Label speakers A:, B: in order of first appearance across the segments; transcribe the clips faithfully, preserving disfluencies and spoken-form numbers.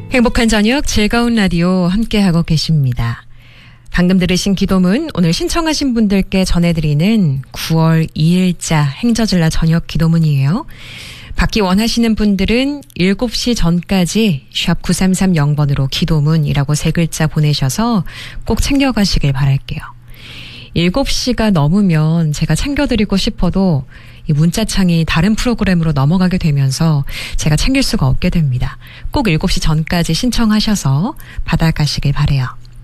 A: 행복한 저녁 즐거운 라디오 함께하고 계십니다. 방금 들으신 기도문 오늘 신청하신 분들께 전해드리는 구월 이일자 행저질라 저녁 기도문이에요. 받기 원하시는 분들은 일곱 시 전까지 샵 구삼삼영 번으로 기도문이라고 세 글자 보내셔서 꼭 챙겨가시길 바랄게요. 일곱 시가 넘으면 제가 챙겨드리고 싶어도 이 문자창이 다른 프로그램으로 넘어가게 되면서 제가 챙길 수가 없게 됩니다. 꼭 일곱 시 전까지 신청하셔서 받아가시길 바라요.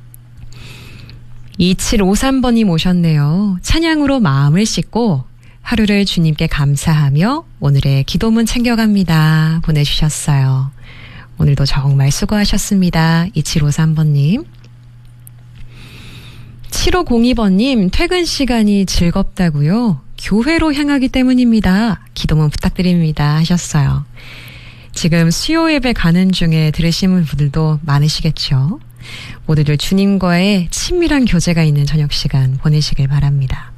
A: 이칠오삼 번님 오셨네요. 찬양으로 마음을 씻고 하루를 주님께 감사하며 오늘의 기도문 챙겨갑니다. 보내주셨어요. 오늘도 정말 수고하셨습니다. 이칠오삼 번님. 칠오공이 번님 퇴근 시간이 즐겁다고요? 교회로 향하기 때문입니다. 기도문 부탁드립니다 하셨어요. 지금 수요 예배 가는 중에 들으시는 분들도 많으시겠죠. 모두들 주님과의 친밀한 교제가 있는 저녁 시간 보내시길 바랍니다.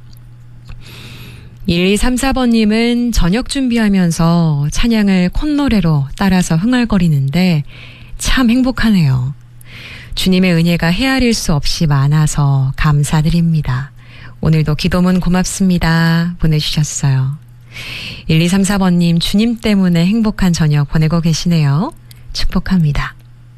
A: 일이삼사 번님은 저녁 준비하면서 찬양을 콧노래로 따라서 흥얼거리는데 참 행복하네요. 주님의 은혜가 헤아릴 수 없이 많아서 감사드립니다. 오늘도 기도문 고맙습니다. 보내주셨어요. 일이삼사 번님 주님 때문에 행복한 저녁 보내고 계시네요. 축복합니다.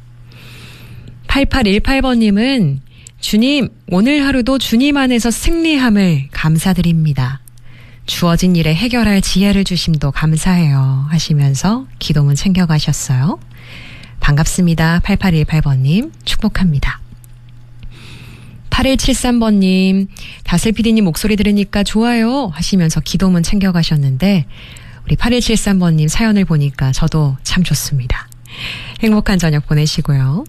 A: 팔팔일팔 번님은 주님 오늘 하루도 주님 안에서 승리함을 감사드립니다. 주어진 일에 해결할 지혜를 주심도 감사해요 하시면서 기도문 챙겨가셨어요. 반갑습니다. 팔팔일팔 번님 축복합니다. 팔일칠삼 번님 다슬 피디님 목소리 들으니까 좋아요 하시면서 기도문 챙겨가셨는데 우리 팔일칠삼 번님 사연을 보니까 저도 참 좋습니다. 행복한 저녁 보내시고요.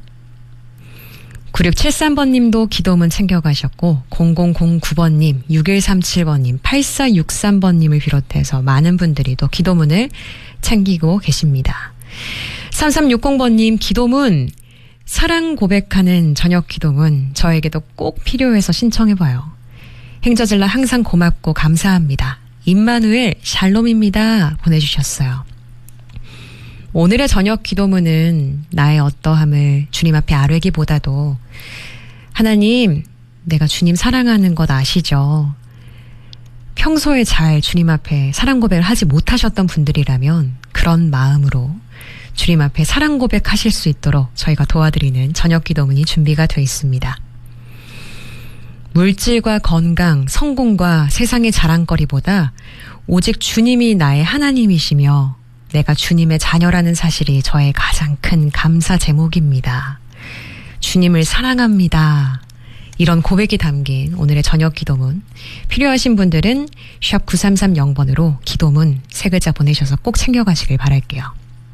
A: 구육칠삼 번님도 기도문 챙겨가셨고 공공공구 번님, 육일삼칠 번님, 팔사육삼 번님을 비롯해서 많은 분들이 또 기도문을 챙기고 계십니다. 삼삼육공 번님 기도문 사랑 고백하는 저녁 기도문 저에게도 꼭 필요해서 신청해봐요. 행저질라 항상 고맙고 감사합니다. 임마누엘 샬롬입니다. 보내주셨어요. 오늘의 저녁 기도문은 나의 어떠함을 주님 앞에 아뢰기보다도 하나님 내가 주님 사랑하는 것 아시죠? 평소에 잘 주님 앞에 사랑 고백을 하지 못하셨던 분들이라면 그런 마음으로 주님 앞에 사랑 고백하실 수 있도록 저희가 도와드리는 저녁 기도문이 준비가 되어 있습니다. 물질과 건강, 성공과 세상의 자랑거리보다 오직 주님이 나의 하나님이시며 내가 주님의 자녀라는 사실이 저의 가장 큰 감사 제목입니다. 주님을 사랑합니다. 이런 고백이 담긴 오늘의 저녁 기도문 필요하신 분들은 샵 구삼삼영 번으로 기도문 세 글자 보내셔서 꼭 챙겨가시길 바랄게요.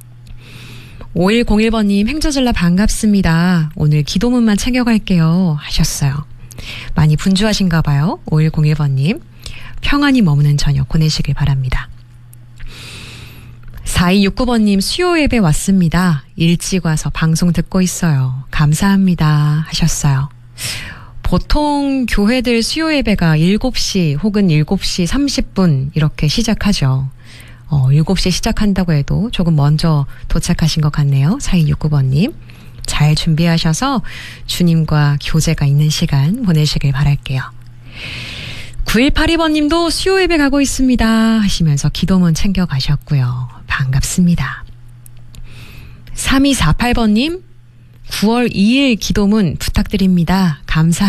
A: 오일공일 번님 행저질라 반갑습니다. 오늘 기도문만 챙겨갈게요 하셨어요. 많이 분주하신가 봐요. 오일공일 번님 평안히 머무는 저녁 보내시길 바랍니다. 사이육구 번님 수요 예배 왔습니다. 일찍 와서 방송 듣고 있어요. 감사합니다 하셨어요. 보통 교회들 수요 예배가 일곱 시 혹은 일곱 시 삼십 분 이렇게 시작하죠. 어, 일곱 시에 시작한다고 해도 조금 먼저 도착하신 것 같네요. 사이육구 번님 잘 준비하셔서 주님과 교제가 있는 시간 보내시길 바랄게요. 구일팔이 번님도 수요 예배 가고 있습니다 하시면서 기도문 챙겨가셨고요. 반갑습니다. 삼이사팔 번님 구월 이일 기도문 부탁드립니다. 감사합니다.